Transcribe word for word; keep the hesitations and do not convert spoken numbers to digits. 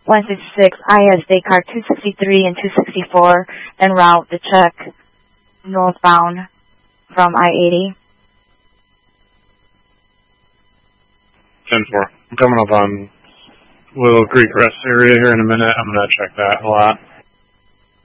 one sixty-six, I S Descartes two sixty-three and two sixty-four, en route to check northbound from I eighty. ten four. I'm coming up on Willow Creek Rest area here in a minute. I'm going to check that a lot.